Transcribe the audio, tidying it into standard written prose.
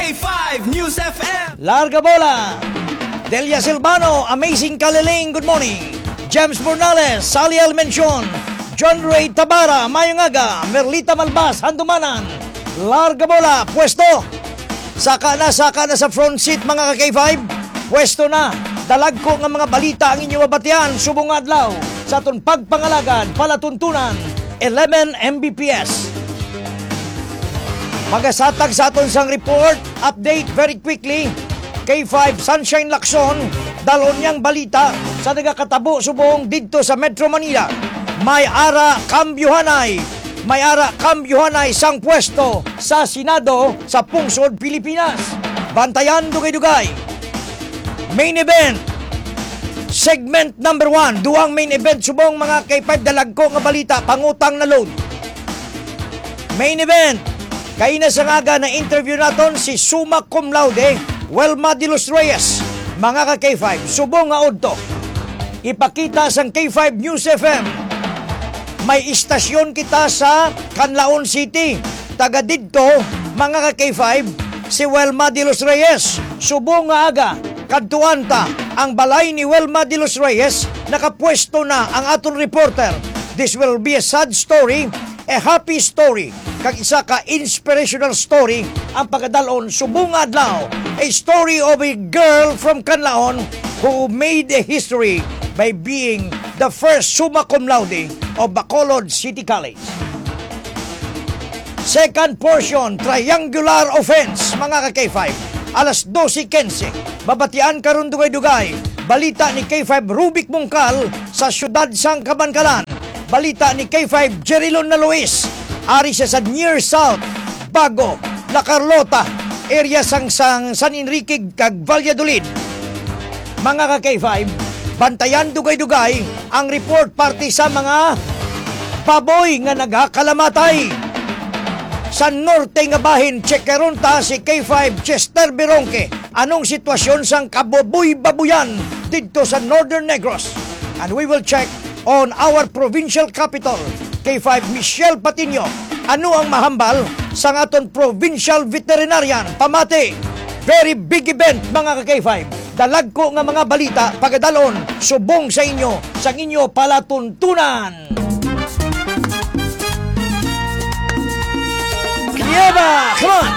K5 News FM. Larga bola. Delia Silvano, Amazing Kaliling, good morning. James Mornales, Sally Almencion, John Ray Tabara, Mayong Aga, Merlita Malbas, Handumanan. Larga bola, pwesto. Saka na sa front seat mga ka-K5. Pwesto na. Dalag ko nga mga balita ang inyong mabatian subong adlaw sa atong pagpangalagad palatuntunan 11 Mbps. Magasatag sa aton sang report update very quickly. K5 Sunshine Lacson dalon niyang balita sa nagakatabo subong didto sa Metro Manila. May ara kambyuhanay sang pwesto sa Senado sa pungsod Pilipinas. Bantayan dugay-dugay. Main event, segment number 1. Duang main event subong mga K5 dalag ko nga balita, pangutang na load. Main event, kay na sa ngaga na interview naton si summa cum laude Welma de los Reyes. Mga ka-K5, subong nga udto. Ipakita sang K5 News FM. May istasyon kita sa Canlaon City. Taga didto, mga ka-K5, si Welma de los Reyes. Subong nga aga, kadtuanta ang balay ni Welma de los Reyes, nakapwesto na ang aton reporter. This will be a sad story, a happy story, kag isa ka inspirational story ang pagkadalon subong adlaw. A story of a girl from Canlaon who made a history by being the first summa cum laude of Bacolod City College. Second portion, triangular offense, mga ka-K5. Alas 12:15, babatian karon dugay-dugay. Balita ni K5 Rubik Mungkal sa siyudad sang Kabankalan. Balita ni K5 Jerilon na Luis. Ari siya sa Near South, Bago, La Carlota, area sang San Enrique kag Valladolid. Mga ka-K5, bantayan dugay-dugay ang report party sa mga baboy nga nagakalamatay. Sa norte nga bahin, checkeron ta si K5 Chester Beronque. Anong sitwasyon sang kaboboy-babuyan dito sa Northern Negros? And we will check on our provincial capital, K5 Michelle Patino. Ano ang mahambal sa aton provincial veterinarian? Pamati, very big event mga ka-K5. Dalag ko nga mga balita pagdalon subong sa inyo palatuntunan. Come on!